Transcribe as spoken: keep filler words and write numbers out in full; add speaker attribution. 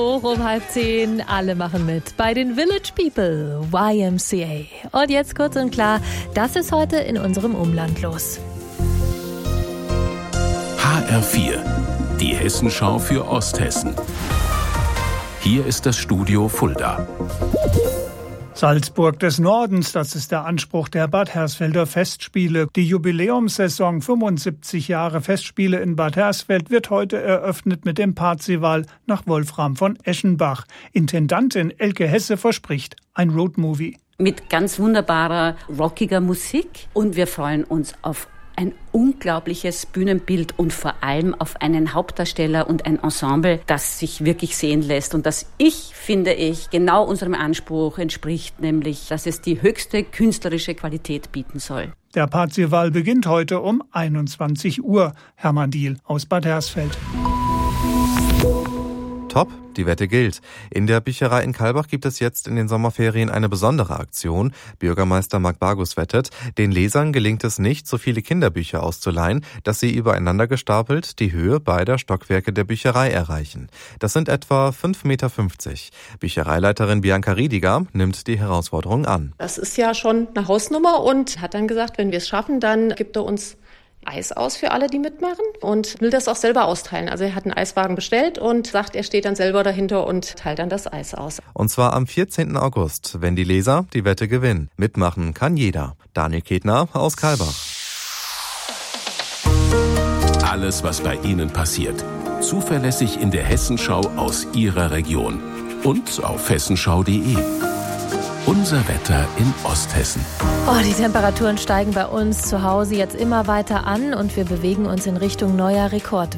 Speaker 1: Hoch um halb zehn, alle machen mit bei den Village People, Y M C A. Und jetzt kurz und klar, das ist heute in unserem Umland los.
Speaker 2: H R vier, die Hessenschau für Osthessen. Hier ist das Studio Fulda.
Speaker 3: Salzburg des Nordens, das ist der Anspruch der Bad Hersfelder Festspiele. Die Jubiläumssaison fünfundsiebzig Jahre Festspiele in Bad Hersfeld wird heute eröffnet mit dem Parzival nach Wolfram von Eschenbach. Intendantin Elke Hesse verspricht ein Roadmovie.
Speaker 4: Mit ganz wunderbarer, rockiger Musik, und wir freuen uns auf ein unglaubliches Bühnenbild und vor allem auf einen Hauptdarsteller und ein Ensemble, das sich wirklich sehen lässt und das, ich finde ich, genau unserem Anspruch entspricht, nämlich, dass es die höchste künstlerische Qualität bieten soll.
Speaker 3: Der Parzival beginnt heute um einundzwanzig Uhr. Hermann Diehl aus Bad Hersfeld.
Speaker 5: Top, die Wette gilt. In der Bücherei in Kalbach gibt es jetzt in den Sommerferien eine besondere Aktion. Bürgermeister Marc Bargus wettet, den Lesern gelingt es nicht, so viele Kinderbücher auszuleihen, dass sie übereinander gestapelt die Höhe beider Stockwerke der Bücherei erreichen. Das sind etwa fünf Komma fünfzig Meter. Büchereileiterin Bianca Riediger nimmt die Herausforderung an.
Speaker 6: Das ist ja schon eine Hausnummer und hat dann gesagt, wenn wir es schaffen, dann gibt er uns Eis aus für alle, die mitmachen, und will das auch selber austeilen. Also er hat einen Eiswagen bestellt und sagt, er steht dann selber dahinter und teilt dann das Eis aus.
Speaker 5: Und zwar am vierzehnten August, wenn die Leser die Wette gewinnen. Mitmachen kann jeder. Daniel Ketner aus Kalbach.
Speaker 2: Alles, was bei Ihnen passiert. Zuverlässig in der Hessenschau aus Ihrer Region. Und auf hessenschau punkt de. Unser Wetter in Osthessen.
Speaker 1: Oh, die Temperaturen steigen bei uns zu Hause jetzt immer weiter an und wir bewegen uns in Richtung neuer Rekordwerte.